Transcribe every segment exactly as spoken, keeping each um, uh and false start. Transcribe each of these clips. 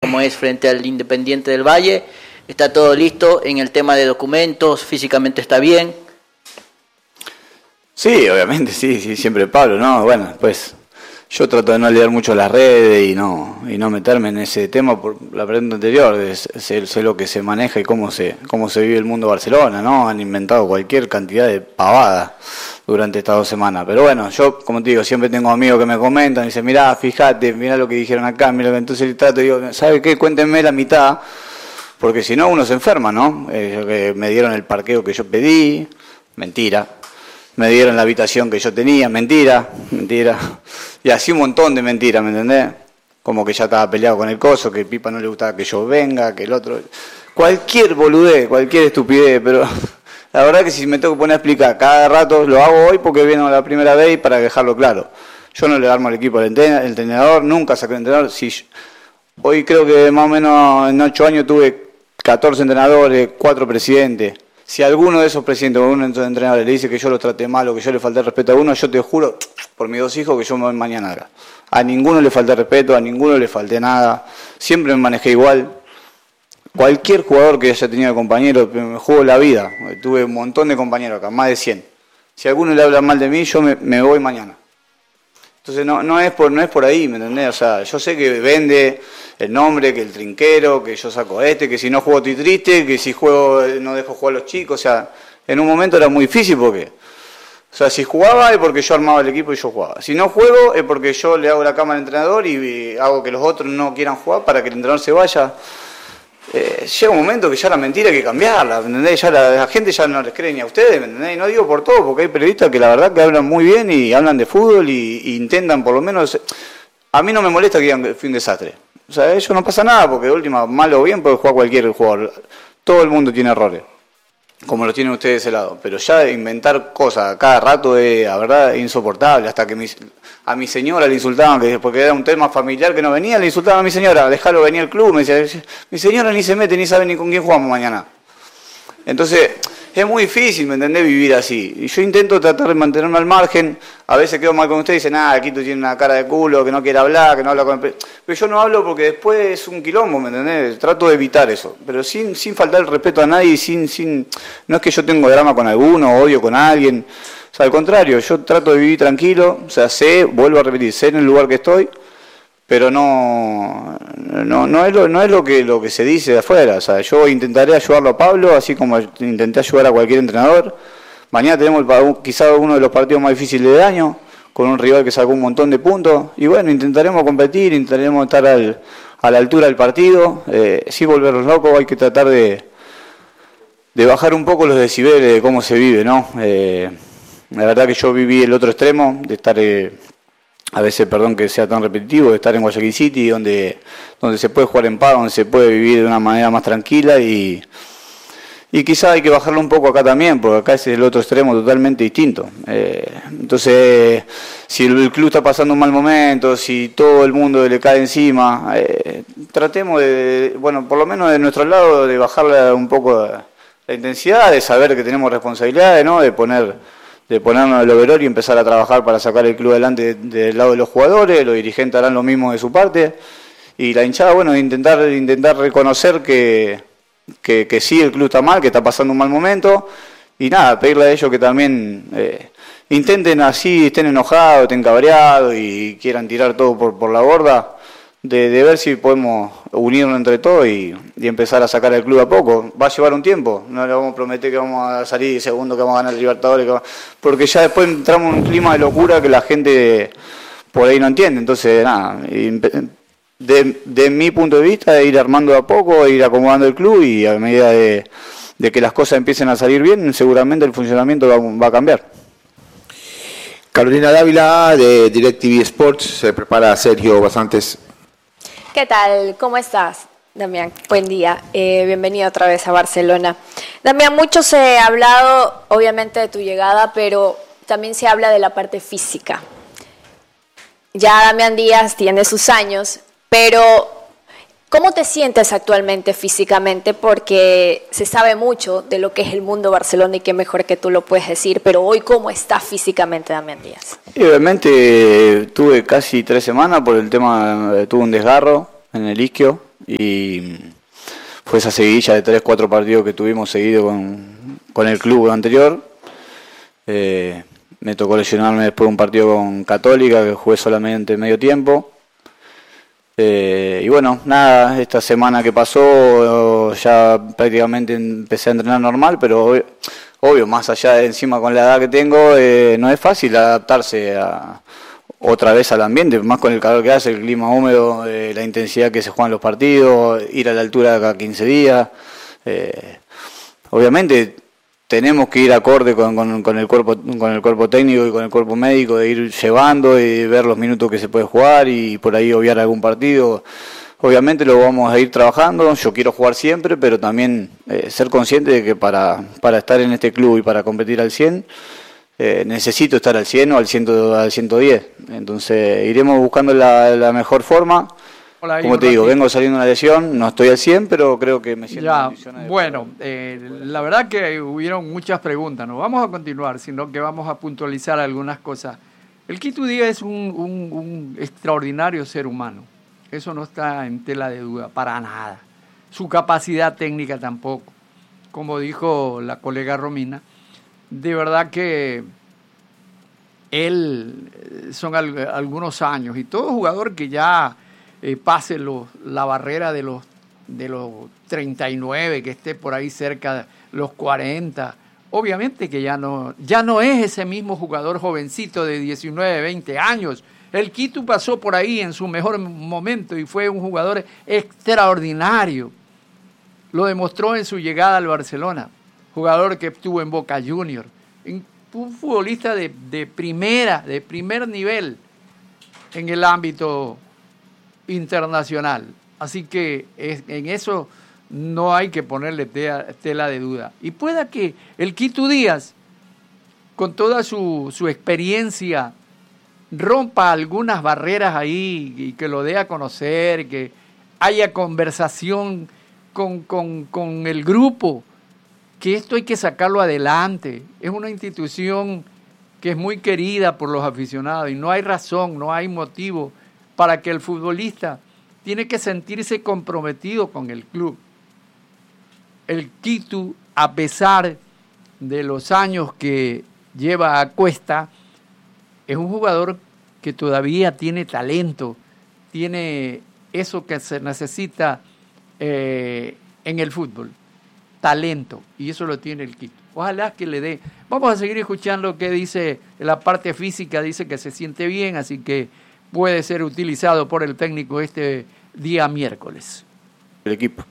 como es frente al Independiente del Valle. ¿Está todo listo en el tema de documentos? ¿Físicamente está bien? Sí, obviamente, sí, sí, siempre Pablo, ¿no? Bueno, pues yo trato de no leer mucho las redes y no y no meterme en ese tema por la pregunta anterior, de sé, sé lo que se maneja y cómo se cómo se vive el mundo de Barcelona, ¿no? Han inventado cualquier cantidad de pavadas durante estas dos semanas. Pero bueno, yo, como te digo, siempre tengo amigos que me comentan y dicen, mirá, fíjate, mirá lo que dijeron acá, mirá lo que... Entonces trato y digo, ¿sabe qué? Cuéntenme la mitad, porque si no uno se enferma, ¿no? Eh, me dieron el parqueo que yo pedí, mentira. Me dieron la habitación que yo tenía, mentira, mentira. Y así un montón de mentiras, ¿me entendés? Como que ya estaba peleado con el coso, que Pipa no le gustaba que yo venga, que el otro... Cualquier boludez, cualquier estupidez, pero la verdad que si me tengo que poner a explicar cada rato, lo hago hoy porque vino la primera vez y para dejarlo claro. Yo no le armo al equipo al entrenador, nunca saqué el entrenador. Si yo, hoy creo que más o menos en ocho años tuve catorce entrenadores, cuatro presidentes. Si alguno de esos presidentes o uno de esos entrenadores le dice que yo lo traté mal o que yo le falté respeto a uno, yo te juro, por mis dos hijos, que yo me voy mañana acá. A ninguno le falté respeto, a ninguno le falté nada. Siempre me manejé igual. Cualquier jugador que haya tenido compañeros, me jugó la vida. Tuve un montón de compañeros acá, más de cien. Si alguno le habla mal de mí, yo me, me voy mañana. Entonces no, no, es por, no es por ahí, ¿me entendés? O sea, yo sé que vende el nombre, que el trinquero, que yo saco este, que si no juego estoy triste, que si juego no dejo jugar a los chicos. O sea, en un momento era muy difícil porque... O sea, si jugaba es porque yo armaba el equipo y yo jugaba. Si no juego es porque yo le hago la cama al entrenador y, y hago que los otros no quieran jugar para que el entrenador se vaya. Eh, llega un momento que ya la mentira hay que cambiarla, ¿me entendés? Ya la, la gente ya no les cree ni a ustedes, ¿me entendés? Y no digo por todo, porque hay periodistas que la verdad que hablan muy bien y hablan de fútbol y, y intentan por lo menos... A mí no me molesta que digan que fue un desastre. O sea, eso no pasa nada, porque de última, mal o bien, puede jugar cualquier jugador. Todo el mundo tiene errores, como lo tienen ustedes de ese lado. Pero ya inventar cosas a cada rato es, la verdad, insoportable. Hasta que mi, a mi señora le insultaban, que porque era un tema familiar que no venía, le insultaban a mi señora, dejalo venir al club. Me decía, mi señora ni se mete, ni sabe ni con quién jugamos mañana. Entonces, es muy difícil, ¿me entendés?, vivir así. Y yo intento tratar de mantenerme al margen. A veces quedo mal con ustedes y dicen, ah, aquí tú tienes una cara de culo, que no quiere hablar, que no habla con... Pero yo no hablo porque después es un quilombo, ¿me entendés? Trato de evitar eso. Pero sin, sin faltar el respeto a nadie, sin, sin... No es que yo tengo drama con alguno, odio con alguien. O sea, al contrario, yo trato de vivir tranquilo. O sea, sé, vuelvo a repetir, sé en el lugar que estoy, pero no, no, no es, lo, no es lo, que, lo que se dice de afuera. O sea, yo intentaré ayudarlo a Pablo, así como intenté ayudar a cualquier entrenador. Mañana tenemos quizás uno de los partidos más difíciles del año, con un rival que sacó un montón de puntos. Y bueno, intentaremos competir, intentaremos estar al, a la altura del partido. Eh, sí volvernos locos, hay que tratar de, de bajar un poco los decibeles de cómo se vive, ¿no? Eh, la verdad que yo viví el otro extremo, de estar... Eh, a veces, perdón que sea tan repetitivo, de estar en Guayaquil City, donde, donde se puede jugar en paz, donde se puede vivir de una manera más tranquila y, y quizás hay que bajarlo un poco acá también, porque acá es el otro extremo totalmente distinto. Eh, entonces, si el, el club está pasando un mal momento, si todo el mundo le cae encima, eh, tratemos de, bueno, por lo menos de nuestro lado, de bajarle un poco la, la intensidad, de saber que tenemos responsabilidades, ¿no? De poner... de ponernos el overol y empezar a trabajar para sacar el club adelante del lado de los jugadores. Los dirigentes harán lo mismo de su parte, y la hinchada, bueno, intentar intentar reconocer que, que, que sí, el club está mal, que está pasando un mal momento, y nada, pedirle a ellos que también eh, intenten así, estén enojados, estén cabreados y quieran tirar todo por, por la borda, de, de ver si podemos unirnos entre todos y, y empezar a sacar el club a poco. Va a llevar un tiempo, no le vamos a prometer que vamos a salir segundo, que vamos a ganar el Libertadores, que va... porque ya después entramos en un clima de locura que la gente por ahí no entiende. Entonces, nada, de, de mi punto de vista, de ir armando de a poco, ir acomodando el club, y a medida de, de que las cosas empiecen a salir bien, seguramente el funcionamiento va, va a cambiar. Carolina Dávila, de DirecTV Sports, se prepara Sergio Basantes. ¿Qué tal? ¿Cómo estás, Damián? Buen día. Eh, bienvenido otra vez a Barcelona. Damián, mucho se ha hablado, obviamente, de tu llegada, pero también se habla de la parte física. Ya Damián Díaz tiene sus años, pero ¿cómo te sientes actualmente físicamente? Porque se sabe mucho de lo que es el mundo Barcelona y qué mejor que tú lo puedes decir, pero hoy, ¿cómo está físicamente Damián Díaz? Y obviamente tuve casi tres semanas por el tema, tuve un desgarro en el isquio y fue esa seguidilla de tres, cuatro partidos que tuvimos seguidos con, con el club anterior. Eh, me tocó lesionarme después de un partido con Católica, que jugué solamente medio tiempo. Eh, y bueno, nada, esta semana que pasó ya prácticamente empecé a entrenar normal, pero obvio, obvio más allá de encima con la edad que tengo, eh, no es fácil adaptarse a, otra vez al ambiente, más con el calor que hace, el clima húmedo, eh, la intensidad que se juegan los partidos, ir a la altura cada quince días. Eh, obviamente tenemos que ir acorde con, con, con el cuerpo con el cuerpo técnico y con el cuerpo médico, de ir llevando y ver los minutos que se puede jugar y por ahí obviar algún partido. Obviamente lo vamos a ir trabajando, yo quiero jugar siempre, pero también eh, ser consciente de que para, para estar en este club y para competir al cien, eh, necesito estar al cien o al, cien, al ciento diez. Entonces iremos buscando la, la mejor forma. Hola, como te digo, vengo saliendo de una lesión, no estoy al cien, pero creo que me siento ya, en condiciones de... Bueno, eh, la verdad que hubieron muchas preguntas, no vamos a continuar, sino que vamos a puntualizar algunas cosas. El Quito Díaz es un, un, un extraordinario ser humano, eso no está en tela de duda, para nada. Su capacidad técnica tampoco, como dijo la colega Romina, de verdad que él son al, algunos años y todo jugador que ya... Eh, pase los, la barrera de los, de los treinta y nueve, que esté por ahí cerca de los cuarenta, obviamente que ya no, ya no es ese mismo jugador jovencito de diecinueve, veinte años. El Quito pasó por ahí en su mejor momento y fue un jugador extraordinario. Lo demostró en su llegada al Barcelona, jugador que estuvo en Boca Juniors, un futbolista de, de primera, de primer nivel en el ámbito internacional. Así que es, en eso no hay que ponerle tela, tela de duda. Y pueda que el Quito Díaz, con toda su, su experiencia, rompa algunas barreras ahí y que lo dé a conocer, que haya conversación con, con, con el grupo, que esto hay que sacarlo adelante. Es una institución que es muy querida por los aficionados y no hay razón, no hay motivo para que el futbolista tiene que sentirse comprometido con el club. El Quito, a pesar de los años que lleva a cuesta, es un jugador que todavía tiene talento, tiene eso que se necesita eh, en el fútbol, talento, y eso lo tiene el Quito. Ojalá que le dé. Vamos a seguir escuchando qué dice la parte física, dice que se siente bien, así que puede ser utilizado por el técnico este día miércoles. El equipo.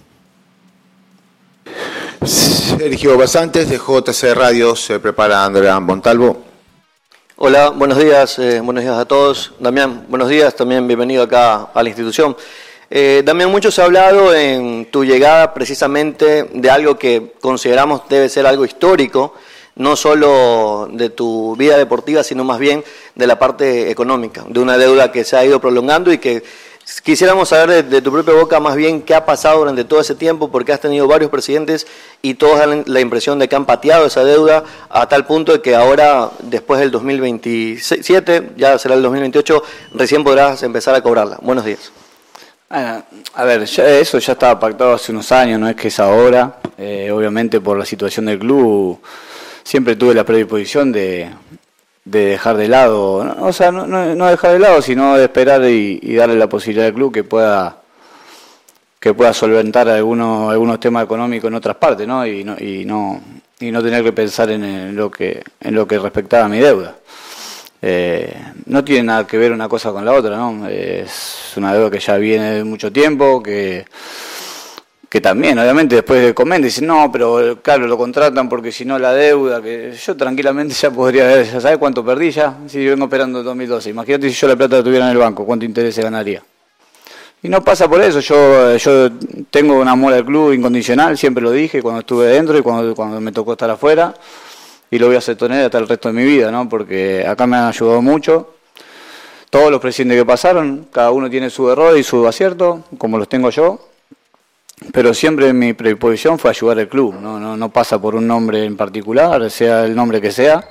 Sergio Basantes de J C Radio, se prepara Andrea Montalvo. Hola, buenos días, eh, buenos días a todos. Damián, buenos días, también bienvenido acá a la institución. Eh, Damián, mucho se ha hablado en tu llegada precisamente de algo que consideramos debe ser algo histórico, no solo de tu vida deportiva, sino más bien de la parte económica, de una deuda que se ha ido prolongando y que quisiéramos saber de, de tu propia boca más bien qué ha pasado durante todo ese tiempo, porque has tenido varios presidentes y todos dan la impresión de que han pateado esa deuda a tal punto de que ahora, después del dos mil veintisiete, ya será el dos mil veintiocho, recién podrás empezar a cobrarla. Buenos días. Bueno, a ver, ya eso ya estaba pactado hace unos años, no es que es ahora. Eh, obviamente por la situación del club siempre tuve la predisposición de, de dejar de lado, ¿no? O sea, no, no, no dejar de lado, sino de esperar y, y darle la posibilidad al club que pueda que pueda solventar algunos algunos temas económicos en otras partes, ¿no? Y no y no y no tener que pensar en, en lo que en lo que respectaba a mi deuda. Eh, no tiene nada que ver una cosa con la otra, ¿no? Es una deuda que ya viene de mucho tiempo, que que también, obviamente, después de comentar, dicen, no, pero claro, lo contratan porque si no la deuda, que yo tranquilamente ya podría ver, ya sabes cuánto perdí ya, si yo vengo esperando el dos mil doce, imagínate si yo la plata la tuviera en el banco, cuánto interés se ganaría. Y no pasa por eso, yo yo tengo un amor al club incondicional, siempre lo dije cuando estuve dentro y cuando, cuando me tocó estar afuera, y lo voy a hacer tener hasta el resto de mi vida, ¿no? Porque acá me han ayudado mucho, todos los presidentes que pasaron, cada uno tiene su error y su acierto, como los tengo yo. Pero siempre mi predisposición fue ayudar al club, no, no, no pasa por un nombre en particular, sea el nombre que sea,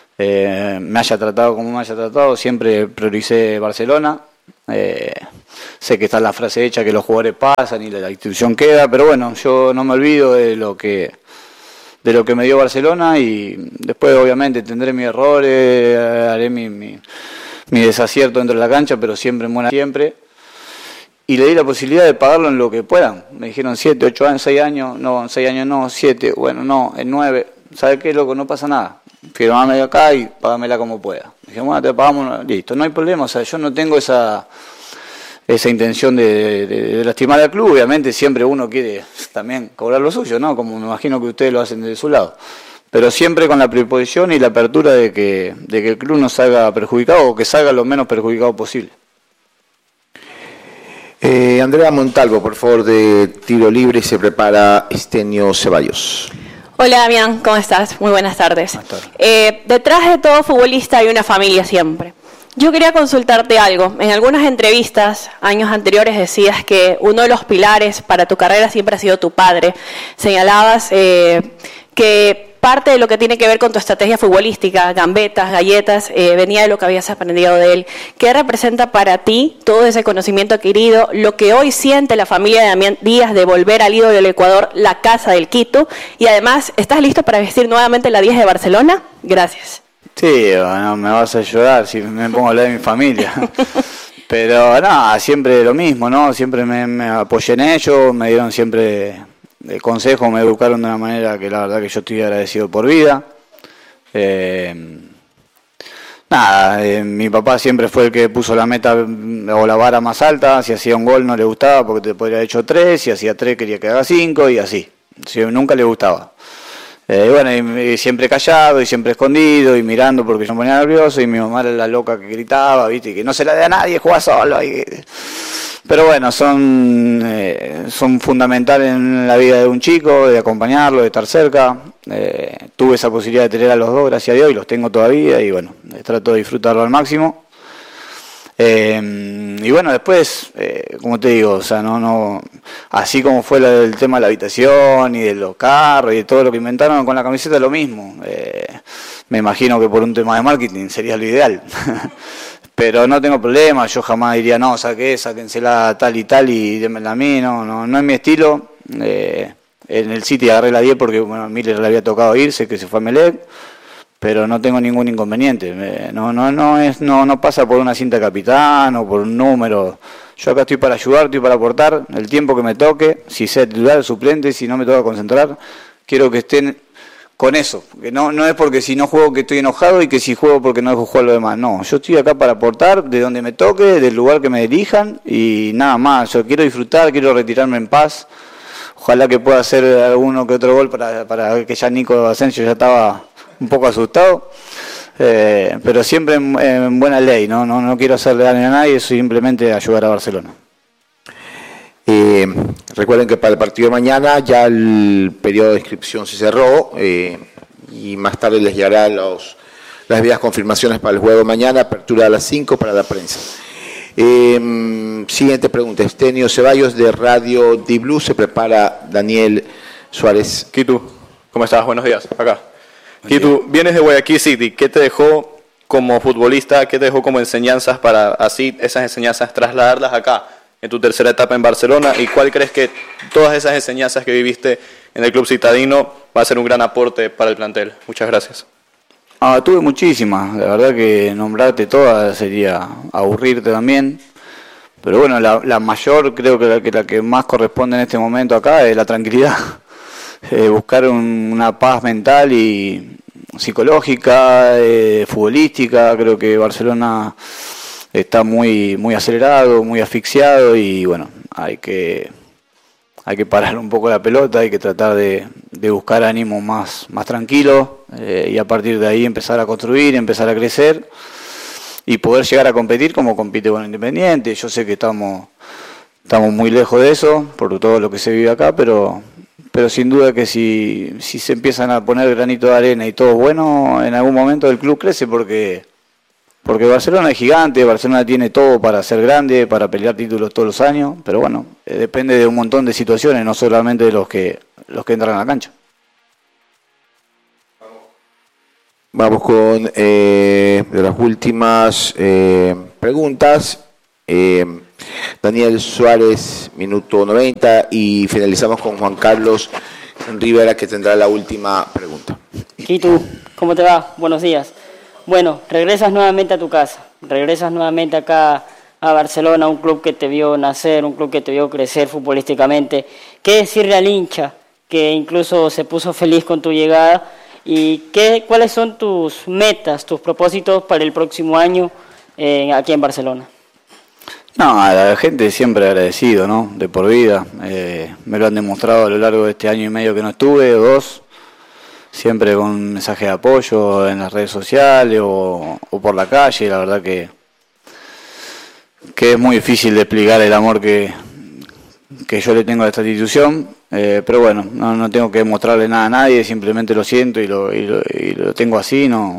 eh, me haya tratado como me haya tratado, siempre prioricé Barcelona, eh, sé que está la frase hecha que los jugadores pasan y la, la institución queda, pero bueno, yo no me olvido de lo que de lo que me dio Barcelona y después obviamente tendré mis errores, haré mi, mi, mi desacierto dentro de la cancha, pero siempre en buena siempre. Y le di la posibilidad de pagarlo en lo que puedan. Me dijeron siete, ocho años, seis años, no, seis años no, siete, bueno, no, en nueve. ¿Sabes qué, loco? No pasa nada. Firmame acá y págamela como pueda. Me dije, bueno, te pagamos, listo, no hay problema. O sea, yo no tengo esa esa intención de, de, de lastimar al club. Obviamente siempre uno quiere también cobrar lo suyo, ¿no? Como me imagino que ustedes lo hacen de su lado. Pero siempre con la predisposición y la apertura de que, de que el club no salga perjudicado o que salga lo menos perjudicado posible. Eh, Andrea Montalvo, por favor, de tiro libre, se prepara Estenio Ceballos. Hola Damián, ¿cómo estás? Muy buenas tardes. Buenas tardes. Eh, detrás de todo futbolista hay una familia siempre. Yo quería consultarte algo. En algunas entrevistas, años anteriores, decías que uno de los pilares para tu carrera siempre ha sido tu padre. Señalabas eh, que parte de lo que tiene que ver con tu estrategia futbolística, gambetas, galletas, eh, venía de lo que habías aprendido de él. ¿Qué representa para ti todo ese conocimiento adquirido, lo que hoy siente la familia de Damián Díaz de volver al ídolo del Ecuador, la casa del Quito? Y además, ¿estás listo para vestir nuevamente la diez de Barcelona? Gracias. Sí, bueno, me vas a llorar si me pongo a hablar de mi familia. Pero nada, siempre lo mismo, ¿no? Siempre me, me apoyé en ellos, me dieron siempre el consejo, me educaron de una manera que la verdad que yo estoy agradecido por vida. Eh, nada, eh, mi papá siempre fue el que puso la meta o la vara más alta. Si hacía un gol no le gustaba porque te podría haber hecho tres, si hacía tres quería que haga cinco y así. Sí, nunca le gustaba. Eh, bueno, y, y siempre callado y siempre escondido y mirando porque yo me ponía nervioso y mi mamá era la loca que gritaba, viste, y que no se la dé a nadie, juega solo. Y... Pero bueno, son, eh, son fundamentales en la vida de un chico, de acompañarlo, de estar cerca. Eh, tuve esa posibilidad de tener a los dos, gracias a Dios, y los tengo todavía y bueno, trato de disfrutarlo al máximo. Eh, y bueno, después, eh, como te digo, o sea, no, no, así como fue la, el tema de la habitación y de los carros y de todo lo que inventaron con la camiseta, lo mismo. Eh, me imagino que por un tema de marketing sería lo ideal. Pero no tengo problema, yo jamás diría, no, saqué, sáquensela tal y tal y démenla a mí, no, no, no es mi estilo. Eh, en el City agarré la diez porque, bueno, a Miller le había tocado irse, que se fue a Melec. Pero no tengo ningún inconveniente, no no no es no no pasa por una cinta de capitán o por un número. Yo acá estoy para ayudar, estoy para aportar el tiempo que me toque, si sé titular, suplente, si no me toca concentrar, quiero que estén con eso, que no no es porque si no juego que estoy enojado y que si juego porque no dejo jugar lo demás, no, yo estoy acá para aportar de donde me toque, del lugar que me dirijan y nada más, yo quiero disfrutar, quiero retirarme en paz. Ojalá que pueda hacer alguno que otro gol para para que ya Nico Asensio ya estaba un poco asustado, eh, pero siempre en, en buena ley, ¿no? No, no quiero hacerle daño a nadie, simplemente ayudar a Barcelona. Eh, recuerden que para el partido de mañana ya el periodo de inscripción se cerró eh, y más tarde les llegará los, las debidas confirmaciones para el juego de mañana, apertura a las cinco para la prensa. Eh, siguiente pregunta, Estenio Ceballos de Radio Di Blue, se prepara Daniel Suárez. Kitu, ¿cómo estás? Buenos días, acá. Kitu, vienes de Guayaquil City, ¿qué te dejó como futbolista, qué te dejó como enseñanzas para así esas enseñanzas trasladarlas acá en tu tercera etapa en Barcelona? ¿Y cuál crees que todas esas enseñanzas que viviste en el club citadino va a ser un gran aporte para el plantel? Muchas gracias. Ah, tuve muchísimas, la verdad que nombrarte todas sería aburrirte también, pero bueno, la, la mayor creo que la, que la que más corresponde en este momento acá es la tranquilidad. Eh, buscar un, una paz mental y psicológica, eh, futbolística. Creo que Barcelona está muy muy acelerado, muy asfixiado y bueno, hay que hay que parar un poco la pelota, hay que tratar de, de buscar ánimo más, más tranquilo eh, y a partir de ahí empezar a construir, empezar a crecer y poder llegar a competir como compite con Independiente. Yo sé que estamos, estamos muy lejos de eso por todo lo que se vive acá, pero pero sin duda que si, si se empiezan a poner granito de arena y todo bueno, en algún momento el club crece porque, porque Barcelona es gigante, Barcelona tiene todo para ser grande, para pelear títulos todos los años, pero bueno, eh, depende de un montón de situaciones, no solamente de los que, los que entran a la cancha. Vamos con eh, de las últimas eh, preguntas. Eh, Daniel Suárez, minuto noventa, y finalizamos con Juan Carlos Rivera, que tendrá la última pregunta. Kitu, ¿cómo te va? Buenos días. Bueno, regresas nuevamente a tu casa, regresas nuevamente acá a Barcelona, un club que te vio nacer, un club que te vio crecer futbolísticamente. ¿Qué decirle al hincha que incluso se puso feliz con tu llegada? ¿Y qué, cuáles son tus metas, tus propósitos para el próximo año eh, aquí en Barcelona? No, a la gente siempre agradecido, ¿no? De por vida. Eh, me lo han demostrado a lo largo de este año y medio que no estuve, o dos. Siempre con mensajes de apoyo en las redes sociales o, o por la calle. La verdad que, que es muy difícil de explicar el amor que, que yo le tengo a esta institución. Eh, pero bueno, no, no tengo que demostrarle nada a nadie, simplemente lo siento y lo, y lo, y lo tengo así. No,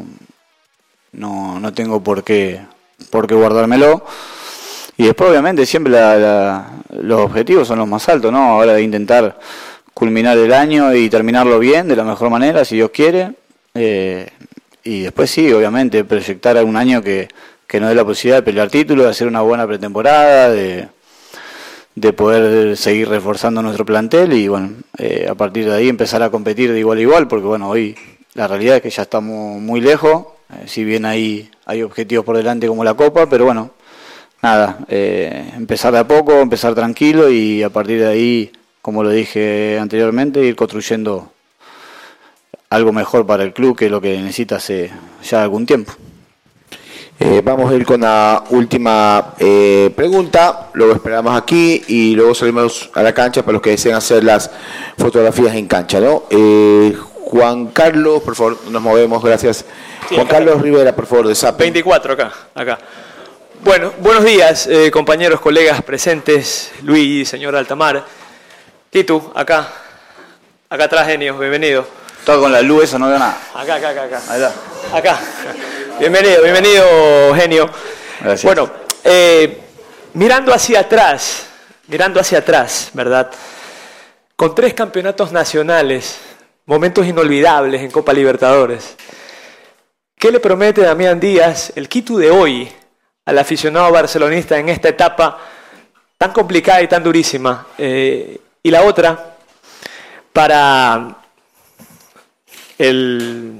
no, no tengo por qué, por qué guardármelo. Y después, obviamente, siempre la, la, los objetivos son los más altos, ¿no? Ahora de intentar culminar el año y terminarlo bien, de la mejor manera, si Dios quiere. Eh, y después sí, obviamente, proyectar un año que, que nos dé la posibilidad de pelear títulos, de hacer una buena pretemporada, de, de poder seguir reforzando nuestro plantel y, bueno, eh, a partir de ahí empezar a competir de igual a igual, porque, bueno, hoy la realidad es que ya estamos muy lejos, eh, si bien hay, hay objetivos por delante como la Copa, pero bueno, nada, eh, empezar de a poco, empezar tranquilo y a partir de ahí, como lo dije anteriormente, ir construyendo algo mejor para el club, que es lo que necesita hace ya algún tiempo. Eh, vamos a ir con la última eh, pregunta, luego esperamos aquí y luego salimos a la cancha para los que deseen hacer las fotografías en cancha, ¿no? Eh, Juan Carlos, por favor, nos movemos, gracias. Sí, Juan Carlos está. Rivera, por favor, de S A P. veinticuatro acá, acá. Bueno, buenos días, eh, compañeros, colegas presentes, Luis, señor Altamar. Titu, acá, acá atrás, genio, bienvenido. Todo con la luz, eso no veo nada. Acá, acá, acá, acá. Allá. Acá. Bienvenido, bienvenido, genio. Gracias. Bueno, eh, mirando hacia atrás, mirando hacia atrás, ¿verdad? Con tres campeonatos nacionales, momentos inolvidables en Copa Libertadores. ¿Qué le promete Damián Díaz, el Kitu de hoy, al aficionado barcelonista en esta etapa tan complicada y tan durísima? Eh, y la otra, para el,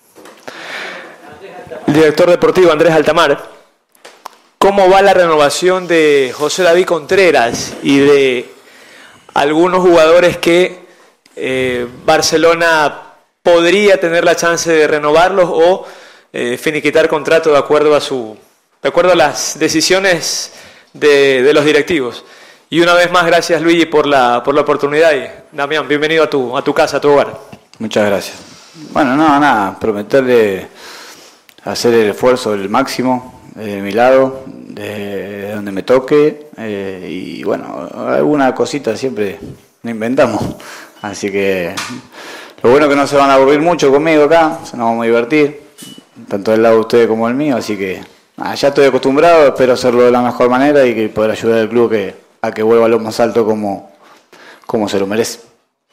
el director deportivo Andrés Altamar, ¿cómo va la renovación de José David Contreras y de algunos jugadores que eh, Barcelona podría tener la chance de renovarlos o eh, finiquitar contrato de acuerdo a su de acuerdo a las decisiones de, de los directivos? Y una vez más, gracias Luigi por la por la oportunidad y Damián, bienvenido a tu a tu casa, a tu hogar. Muchas gracias. Bueno, no, nada, prometerle hacer el esfuerzo el máximo de mi lado, de donde me toque, eh, y bueno, alguna cosita siempre nos inventamos, así que lo bueno es que no se van a aburrir mucho conmigo acá, se nos vamos a divertir, tanto del lado de ustedes como el mío, así que nada, ya estoy acostumbrado, espero hacerlo de la mejor manera y que poder ayudar al club que, a que vuelva a lo más alto como, como se lo merece.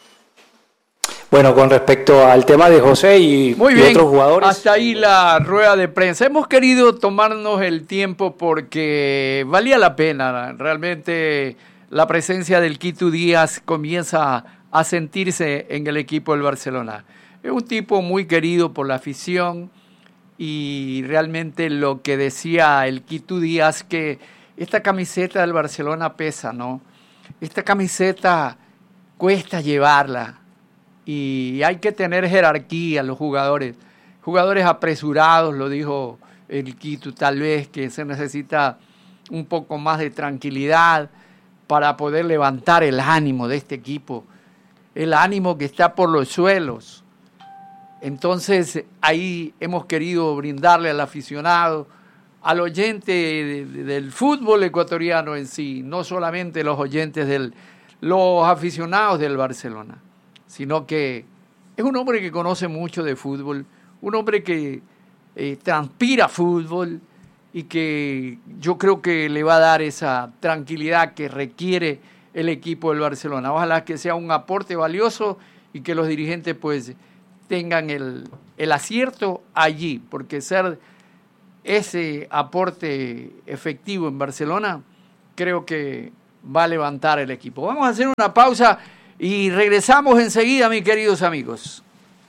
Bueno, con respecto al tema de José y, Muy y bien, otros jugadores. hasta ahí la rueda de prensa. Hemos querido tomarnos el tiempo porque valía la pena. Realmente la presencia del Kitu Díaz comienza a sentirse en el equipo del Barcelona. Es un tipo muy querido por la afición y realmente lo que decía el Kitu Díaz, que esta camiseta del Barcelona pesa, ¿no? Esta camiseta cuesta llevarla. Y hay que tener jerarquía los jugadores. Jugadores apresurados, lo dijo el Kitu, tal vez que se necesita un poco más de tranquilidad para poder levantar el ánimo de este equipo. El ánimo que está por los suelos. Entonces ahí hemos querido brindarle al aficionado, al oyente de, de, del fútbol ecuatoriano en sí, no solamente los oyentes, del, los aficionados del Barcelona, sino que es un hombre que conoce mucho de fútbol, un hombre que eh, transpira fútbol y que yo creo que le va a dar esa tranquilidad que requiere el equipo del Barcelona. Ojalá que sea un aporte valioso y que los dirigentes pues tengan el, el acierto allí, porque ser ese aporte efectivo en Barcelona creo que va a levantar el equipo. Vamos a hacer una pausa y regresamos enseguida, mis queridos amigos.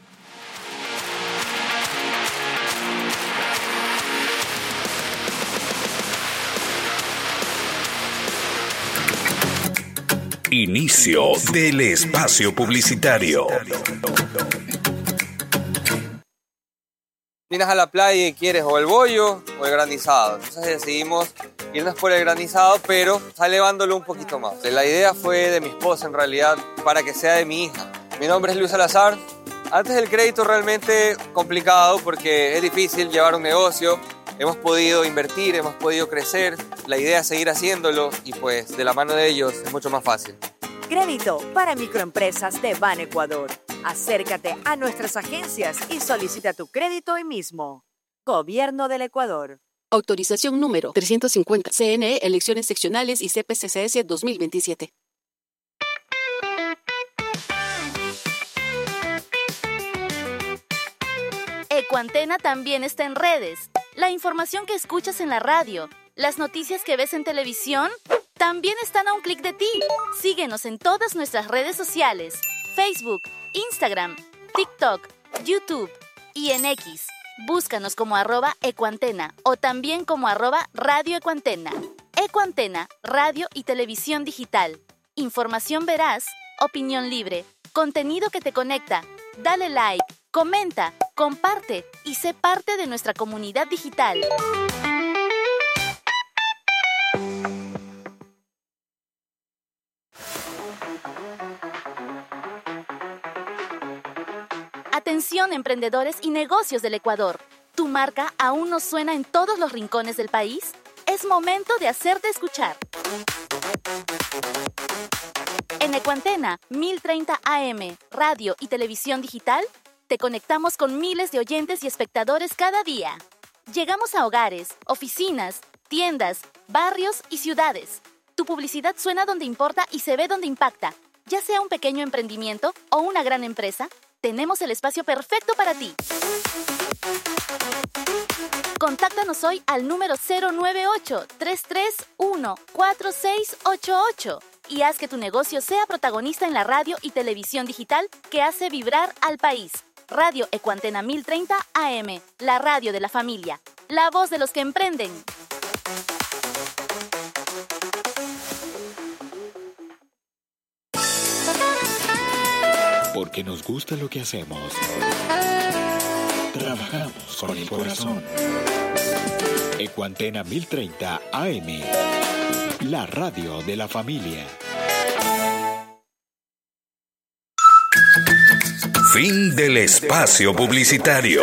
Inicio del espacio publicitario. Vienes a la playa y quieres o el bollo o el granizado. Entonces decidimos irnos por el granizado, pero elevándolo un poquito más. La idea fue de mi esposa en realidad para que sea de mi hija. Mi nombre es Luis Salazar. Antes del crédito realmente complicado porque es difícil llevar un negocio. Hemos podido invertir, hemos podido crecer. La idea es seguir haciéndolo y pues de la mano de ellos es mucho más fácil. Crédito para microempresas de Ban Ecuador. Acércate a nuestras agencias y solicita tu crédito hoy mismo. Gobierno del Ecuador. Autorización número trescientos cincuenta. C N E, Elecciones Seccionales y C P C C S dos mil veintisiete. Ecuantena también está en redes. La información que escuchas en la radio, las noticias que ves en televisión, también están a un clic de ti. Síguenos en todas nuestras redes sociales: Facebook, Instagram, TikTok, YouTube y en X. Búscanos como arroba Ecuantena o también como arroba Radio Ecuantena. Ecuantena, radio y televisión digital. Información veraz, opinión libre, contenido que te conecta. Dale like, comenta, comparte y sé parte de nuestra comunidad digital. Atención, emprendedores y negocios del Ecuador. ¿Tu marca aún no suena en todos los rincones del país? Es momento de hacerte escuchar. En Ecuantena mil treinta A M, radio y televisión digital, te conectamos con miles de oyentes y espectadores cada día. Llegamos a hogares, oficinas, tiendas, barrios y ciudades. Tu publicidad suena donde importa y se ve donde impacta. Ya sea un pequeño emprendimiento o una gran empresa, tenemos el espacio perfecto para ti. Contáctanos hoy al número cero nueve ocho, tres tres uno, cuatro seis ocho ocho y haz que tu negocio sea protagonista en la radio y televisión digital que hace vibrar al país. Radio Ecuantena mil treinta A M, la radio de la familia, la voz de los que emprenden. Porque nos gusta lo que hacemos. Trabajamos con el corazón. Ecuantena mil treinta A M, la radio de la familia. Fin del espacio publicitario.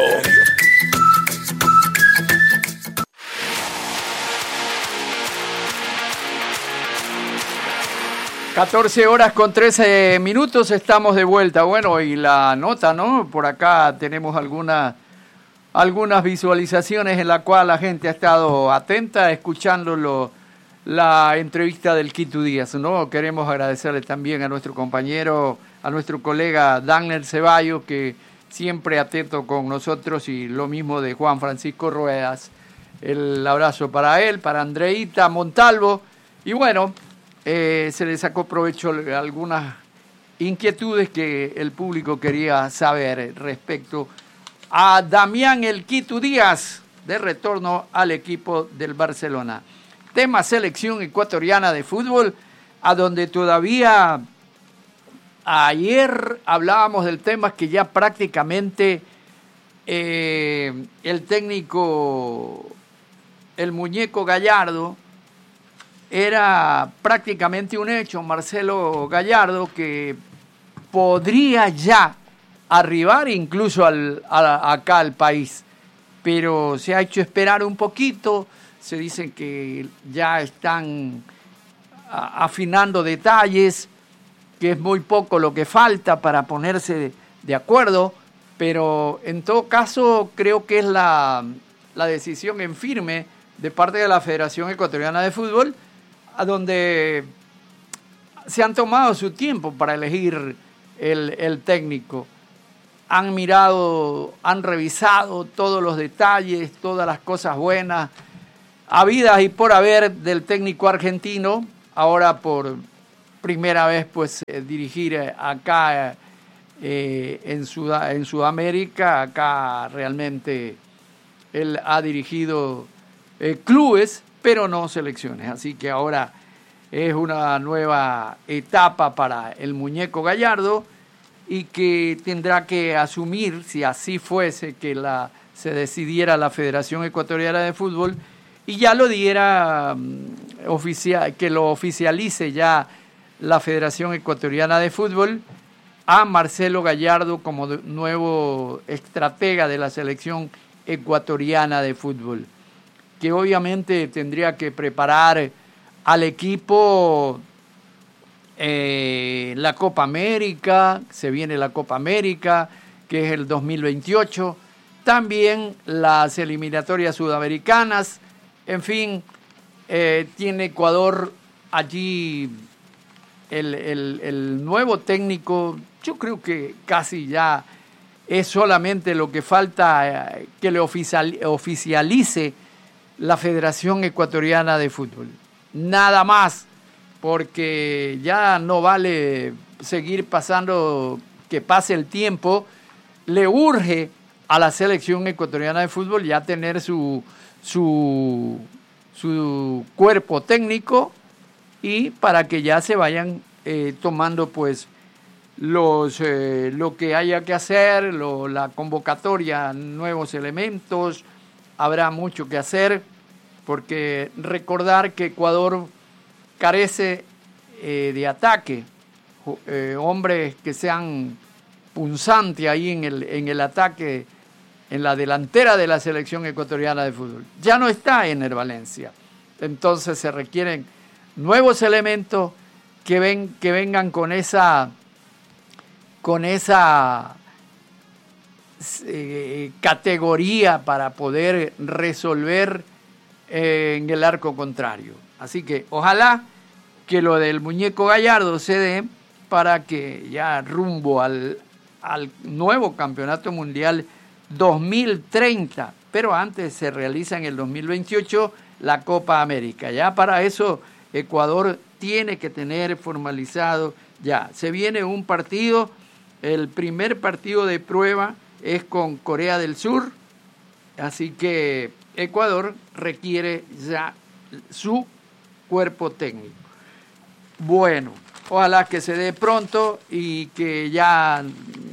catorce horas con trece minutos, estamos de vuelta. Bueno, y la nota, ¿no? Por acá tenemos algunas algunas visualizaciones en la cual la gente ha estado atenta, escuchando lo, la entrevista del Quito Díaz, ¿no? Queremos agradecerle también a nuestro compañero, a nuestro colega Daniel Ceballos, que siempre atento con nosotros, y lo mismo de Juan Francisco Ruedas. El abrazo para él, para Andreita Montalvo, y bueno, Eh, se le sacó provecho algunas inquietudes que el público quería saber respecto a Damián El Quito Díaz, de retorno al equipo del Barcelona. Tema selección ecuatoriana de fútbol, a donde todavía ayer hablábamos del tema que ya prácticamente eh, el técnico, el muñeco Gallardo, era prácticamente un hecho, Marcelo Gallardo, que podría ya arribar incluso al, a, acá al país, pero se ha hecho esperar un poquito. Se dice que ya están a, afinando detalles, que es muy poco lo que falta para ponerse de, de acuerdo, pero en todo caso creo que es la, la decisión en firme de parte de la Federación Ecuatoriana de Fútbol, a donde se han tomado su tiempo para elegir el, el técnico. Han mirado, han revisado todos los detalles, todas las cosas buenas, habidas y por haber del técnico argentino, ahora por primera vez pues eh, dirigir acá eh, en, Sud- en Sudamérica. Acá realmente él ha dirigido eh, clubes, pero no selecciones, así que ahora es una nueva etapa para el muñeco Gallardo y que tendrá que asumir, si así fuese, que la, se decidiera la Federación Ecuatoriana de Fútbol y ya lo diera um, oficial, que lo oficialice ya la Federación Ecuatoriana de Fútbol a Marcelo Gallardo como nuevo estratega de la selección ecuatoriana de fútbol, que obviamente tendría que preparar al equipo eh, la Copa América, se viene la Copa América, que es el dos mil veintiocho, también las eliminatorias sudamericanas, en fin, eh, tiene Ecuador allí el, el, el nuevo técnico, yo creo que casi ya es solamente lo que falta eh, que le oficial, oficialice la Federación Ecuatoriana de Fútbol. Nada más, porque ya no vale seguir pasando, que pase el tiempo. Le urge a la selección ecuatoriana de fútbol ya tener su, su, su cuerpo técnico y para que ya se vayan eh, tomando pues los eh, lo que haya que hacer, lo, la convocatoria, nuevos elementos. Habrá mucho que hacer, porque recordar que Ecuador carece eh, de ataque, eh, hombres que sean punzantes ahí en el, en el ataque, en la delantera de la selección ecuatoriana de fútbol. Ya no está Ener Valencia, entonces se requieren nuevos elementos que, ven, que vengan con esa, con esa eh, categoría para poder resolver en el arco contrario. Así que ojalá que lo del muñeco Gallardo se dé para que ya rumbo al, al nuevo campeonato mundial dos mil treinta, pero antes se realiza en el dos mil veintiocho la Copa América. Ya para eso Ecuador tiene que tener formalizado ya. Se viene un partido, el primer partido de prueba es con Corea del Sur, así que Ecuador requiere ya su cuerpo técnico. Bueno, ojalá que se dé pronto y que ya,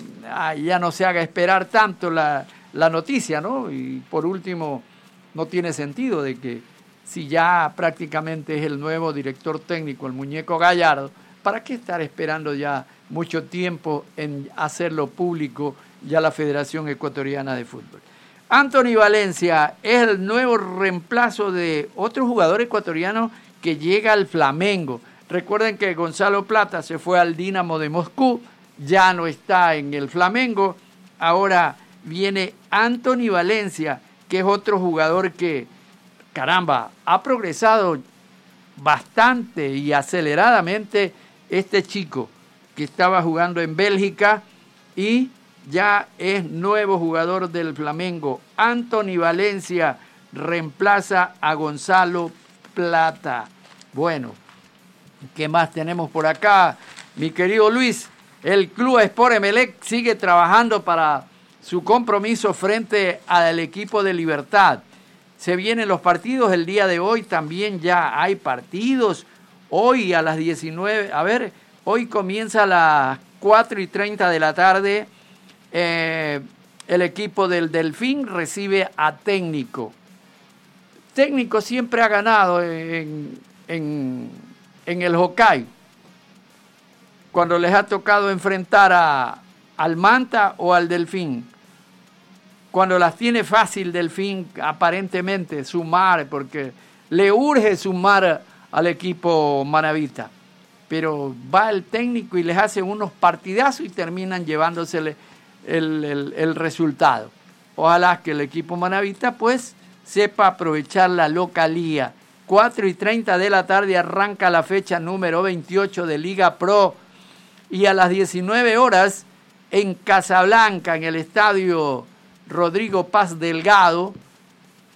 ya no se haga esperar tanto la, la noticia, ¿no? Y por último, no tiene sentido de que si ya prácticamente es el nuevo director técnico, el muñeco Gallardo, ¿para qué estar esperando ya mucho tiempo en hacerlo público ya la Federación Ecuatoriana de Fútbol? Anthony Valencia es el nuevo reemplazo de otro jugador ecuatoriano que llega al Flamengo. Recuerden que Gonzalo Plata se fue al Dinamo de Moscú, ya no está en el Flamengo. Ahora viene Anthony Valencia, que es otro jugador que, caramba, ha progresado bastante y aceleradamente este chico que estaba jugando en Bélgica y ya es nuevo jugador del Flamengo. Anthony Valencia reemplaza a Gonzalo Plata. Bueno, ¿qué más tenemos por acá? Mi querido Luis, el Club Sport Emelec sigue trabajando para su compromiso frente al equipo de Libertad. Se vienen los partidos el día de hoy, también ya hay partidos. Hoy a las diecinueve, a ver, hoy comienza a las cuatro y treinta de la tarde. Eh, el equipo del Delfín recibe a Técnico. Técnico siempre ha ganado en, en, en el Hokkaido, cuando les ha tocado enfrentar a, al Manta o al Delfín. Cuando las tiene fácil Delfín, aparentemente, sumar, porque le urge sumar al equipo manabita. Pero va el técnico y les hace unos partidazos y terminan llevándosele el, el, el resultado. Ojalá que el equipo manabita pues sepa aprovechar la localía. cuatro y treinta de la tarde arranca la fecha número veintiocho de Liga Pro y a las diecinueve horas en Casablanca, en el estadio Rodrigo Paz Delgado,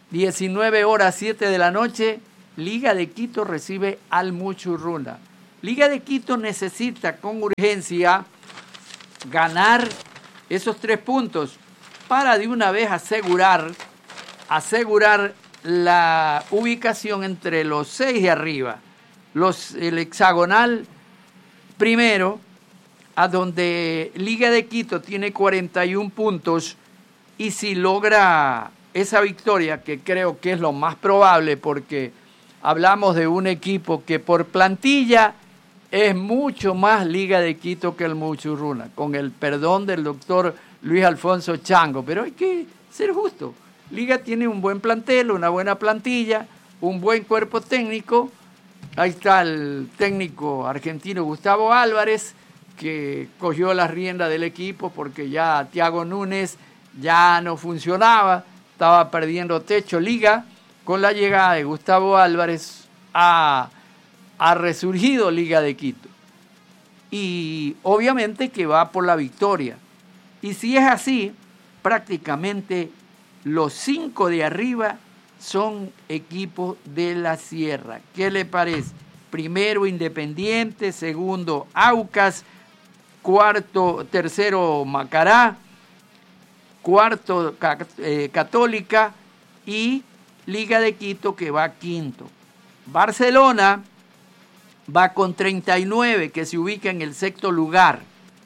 diecinueve horas siete de la noche, Liga de Quito recibe al Muchurruna. Liga de Quito necesita con urgencia ganar esos tres puntos para de una vez asegurar, asegurar la ubicación entre los seis de arriba. Los, el hexagonal primero, a donde Liga de Quito tiene cuarenta y un puntos, y si logra esa victoria, que creo que es lo más probable, porque hablamos de un equipo que por plantilla es mucho más Liga de Quito que el Muchurruna, con el perdón del doctor Luis Alfonso Chango, pero hay que ser justo. Liga tiene un buen plantel, una buena plantilla, un buen cuerpo técnico. Ahí está el técnico argentino Gustavo Álvarez, que cogió las riendas del equipo porque ya Thiago Núñez ya no funcionaba, estaba perdiendo techo. Liga, con la llegada de Gustavo Álvarez, ha, ha resurgido Liga de Quito. Y obviamente que va por la victoria. Y si es así, prácticamente los cinco de arriba son equipos de la Sierra. ¿Qué le parece? Primero Independiente, segundo Aucas, cuarto, tercero Macará, cuarto eh, Católica y Liga de Quito, que va quinto. Barcelona va con treinta y nueve, que se ubica en el sexto lugar.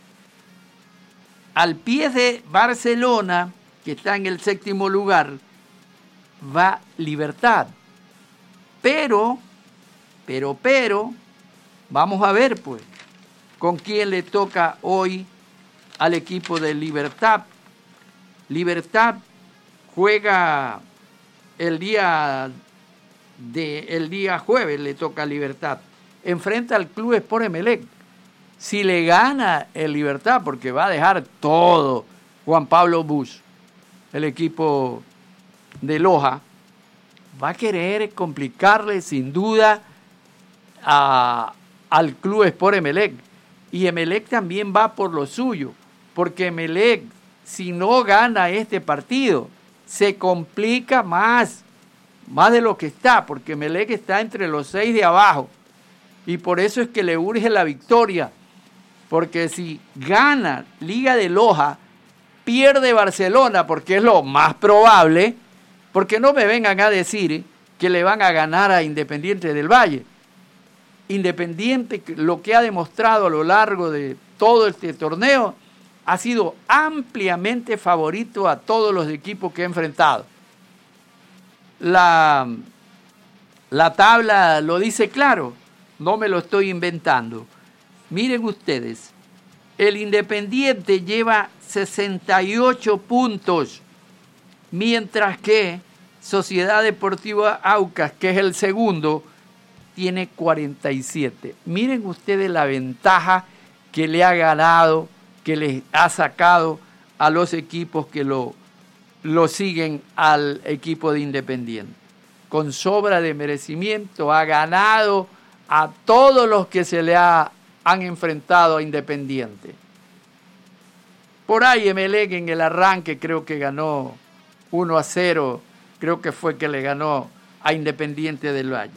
Al pie de Barcelona, que está en el séptimo lugar, va Libertad. Pero, pero, pero, vamos a ver pues, con quién le toca hoy al equipo de Libertad. Libertad juega el día, de, el día jueves, le toca a Libertad. Enfrenta al Club Sport Emelec. Si le gana el Libertad, porque va a dejar todo Juan Pablo Bush, el equipo de Loja, va a querer complicarle sin duda a, al Club Sport Emelec. Y Emelec también va por lo suyo, porque Emelec, si no gana este partido, se complica más, más de lo que está, porque Emelec está entre los seis de abajo. Y por eso es que le urge la victoria, porque si gana Liga de Loja, pierde Barcelona, porque es lo más probable, porque no me vengan a decir que le van a ganar a Independiente del Valle. Independiente, lo que ha demostrado a lo largo de todo este torneo, ha sido ampliamente favorito a todos los equipos que ha enfrentado. La, la tabla lo dice claro, no me lo estoy inventando. Miren ustedes, el Independiente lleva sesenta y ocho puntos, mientras que Sociedad Deportiva Aucas, que es el segundo, tiene cuarenta y siete. Miren ustedes la ventaja que le ha ganado, que le ha sacado a los equipos que lo, lo siguen al equipo de Independiente. Con sobra de merecimiento ha ganado a todos los que se le ha, han enfrentado a Independiente. Por ahí Emelec en el arranque creo que ganó uno a cero, creo que fue que le ganó a Independiente del Valle.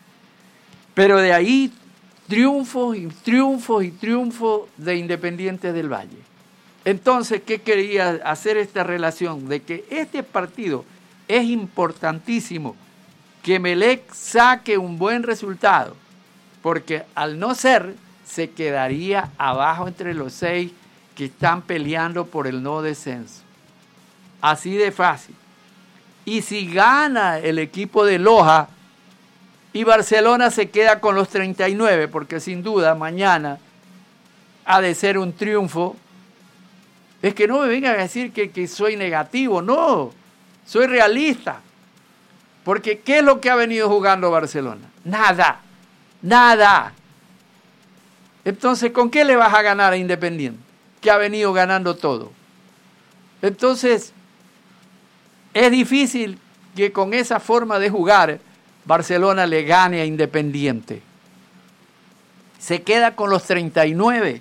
Pero de ahí triunfos y triunfos y triunfos de Independiente del Valle. Entonces, ¿qué quería hacer esta relación? De que este partido es importantísimo, que Emelec saque un buen resultado, porque al no ser, se quedaría abajo entre los seis que están peleando por el no descenso. Así de fácil. Y si gana el equipo de Loja y Barcelona se queda con los treinta y nueve, porque sin duda mañana ha de ser un triunfo, es que no me vengan a decir que, que soy negativo, no, soy realista. Porque ¿qué es lo que ha venido jugando Barcelona? Nada, nada. Entonces, ¿con qué le vas a ganar a Independiente? Que ha venido ganando todo. Entonces, es difícil que con esa forma de jugar Barcelona le gane a Independiente. Se queda con los treinta y nueve,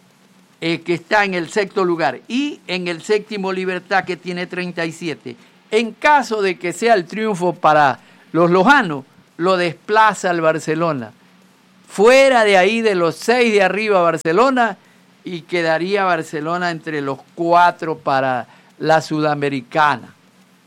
eh, que está en el sexto lugar, y en el séptimo Libertad, que tiene treinta y siete. En caso de que sea el triunfo para los lojanos, lo desplaza al Barcelona. Fuera de ahí, de los seis de arriba, Barcelona, y quedaría Barcelona entre los cuatro para la Sudamericana.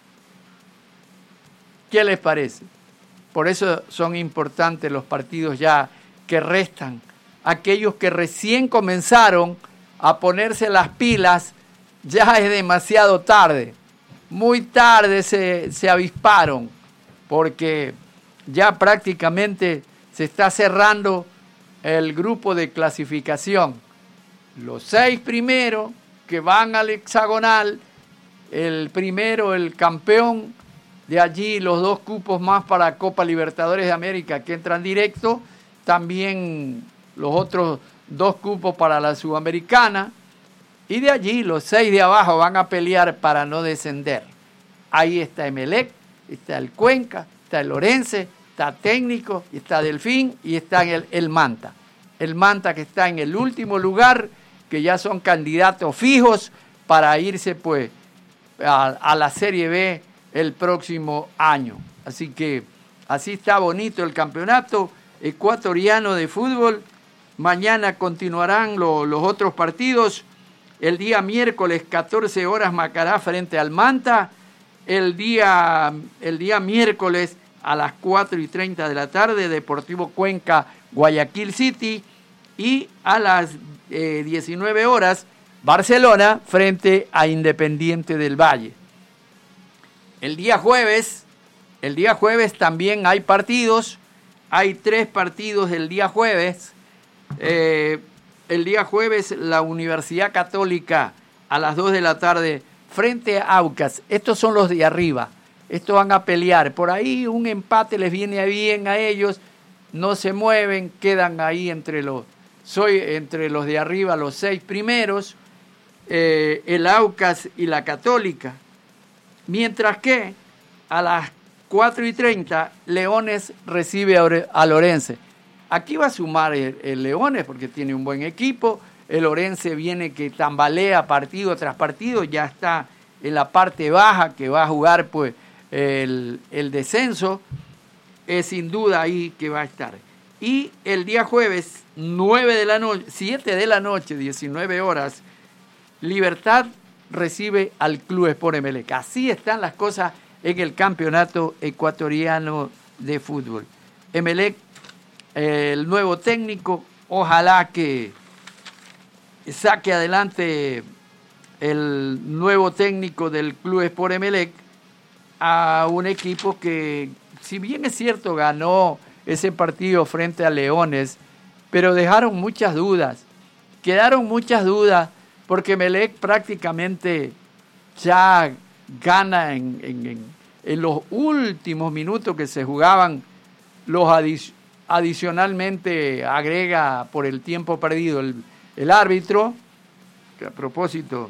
¿Qué les parece? Por eso son importantes los partidos ya que restan. Aquellos que recién comenzaron a ponerse las pilas, ya es demasiado tarde. Muy tarde se, se avisparon, porque ya prácticamente se está cerrando el grupo de clasificación. Los seis primeros que van al hexagonal, el primero, el campeón, de allí los dos cupos más para Copa Libertadores de América que entran directo, también los otros dos cupos para la Sudamericana, y de allí los seis de abajo van a pelear para no descender. Ahí está Emelec, está el Cuenca, está el Orense, está Técnico, está Delfín y está el, el Manta. El Manta que está en el último lugar, que ya son candidatos fijos para irse pues a, a la Serie B el próximo año. Así que así está bonito el campeonato ecuatoriano de fútbol. Mañana continuarán lo, los otros partidos. El día miércoles, catorce horas, Macará frente al Manta. El día, el día miércoles a las cuatro y treinta de la tarde, Deportivo Cuenca, Guayaquil City. Y a las eh, diecinueve horas, Barcelona frente a Independiente del Valle. El día jueves, el día jueves también hay partidos. Hay tres partidos el día jueves. Eh, el día jueves la Universidad Católica a las dos de la tarde frente a Aucas. Estos son los de arriba. Estos van a pelear. Por ahí un empate les viene bien a ellos. No se mueven, quedan ahí entre los, soy entre los de arriba, los seis primeros. Eh, el Aucas y la Católica. Mientras que a las cuatro y treinta Leones recibe a Orense. Aquí va a sumar el, el Leones porque tiene un buen equipo. El Orense viene que tambalea partido tras partido, ya está en la parte baja que va a jugar pues el, el descenso. Es sin duda ahí que va a estar. Y el día jueves, nueve de la noche, siete de la noche, diecinueve horas, Libertad recibe al Club Sport Emelec. Así están las cosas en el campeonato ecuatoriano de fútbol. Emelec, eh, el nuevo técnico, ojalá que saque adelante el nuevo técnico del Club Sport Emelec a un equipo que, si bien es cierto, ganó ese partido frente a Leones, pero dejaron muchas dudas, quedaron muchas dudas, porque Emelec prácticamente ya gana en, en, en, en los últimos minutos que se jugaban, los adic- adicionalmente agrega por el tiempo perdido el, el árbitro, que a propósito,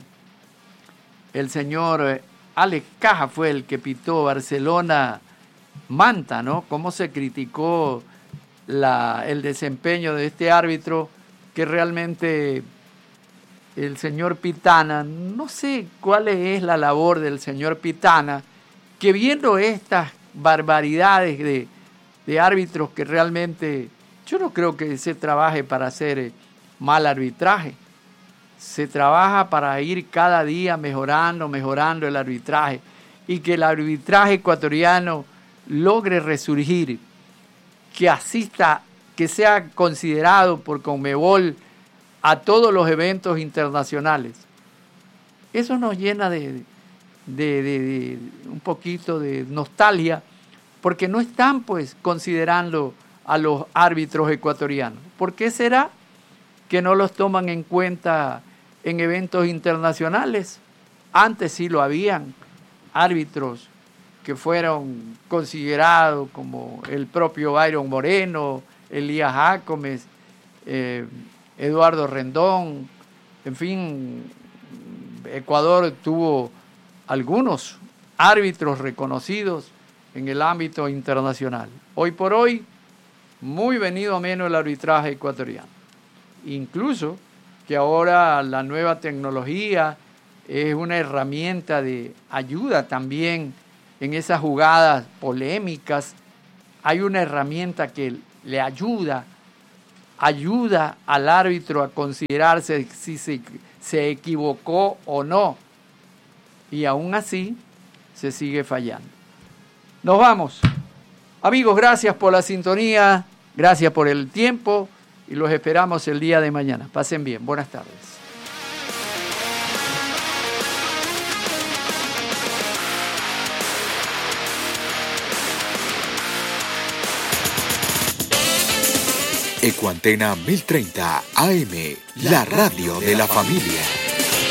el señor Alex Caja fue el que pitó Barcelona Manta, ¿no? Cómo se criticó la, el desempeño de este árbitro, que realmente el señor Pitana, no sé cuál es la labor del señor Pitana, que viendo estas barbaridades de, de árbitros que realmente, yo no creo que se trabaje para hacer mal arbitraje, se trabaja para ir cada día mejorando, mejorando el arbitraje, y que el arbitraje ecuatoriano logre resurgir, que asista, que sea considerado por Conmebol a todos los eventos internacionales. Eso nos llena de, de, de, de un poquito de nostalgia, porque no están pues considerando a los árbitros ecuatorianos. ¿Por qué será que no los toman en cuenta en eventos internacionales? Antes sí lo habían, árbitros que fueron considerados como el propio Byron Moreno, Elías Jácomes, eh, Eduardo Rendón, en fin, Ecuador tuvo algunos árbitros reconocidos en el ámbito internacional. Hoy por hoy, muy venido a menos el arbitraje ecuatoriano. Incluso que ahora la nueva tecnología es una herramienta de ayuda también en esas jugadas polémicas, hay una herramienta que le ayuda, ayuda al árbitro a considerarse si se, se equivocó o no. Y aún así se sigue fallando. Nos vamos. Amigos, gracias por la sintonía, gracias por el tiempo y los esperamos el día de mañana. Pasen bien. Buenas tardes. Ecuantena mil treinta A M, la radio de la familia.